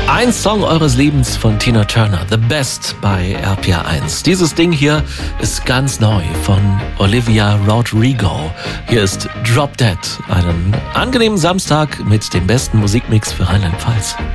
Ein Song eures Lebens von Tina Turner, The Best bei RPR1. Dieses Ding hier ist ganz neu von Olivia Rodrigo. Hier ist Drop Dead. Einen angenehmen Samstag mit dem besten Musikmix für Rheinland-Pfalz.